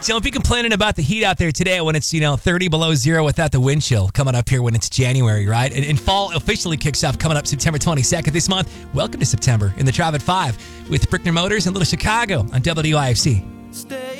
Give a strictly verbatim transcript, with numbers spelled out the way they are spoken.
Don't be complaining about the heat out there today when it's, you know, thirty below zero without the wind chill coming up here when it's January, right? And, and fall officially kicks off coming up September twenty-second this month. Welcome to September in the Drive at five with Brickner Motors and Little Chicago on W I F C.